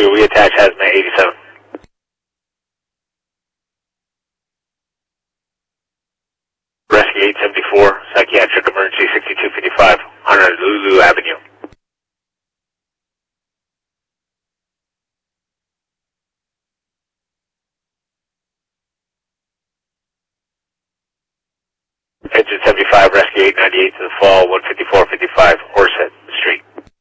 2, reattach hazmat 87. Rescue 874, psychiatric emergency 6255, Honolulu Avenue. Engine 75, rescue 898 to the fall, 15455,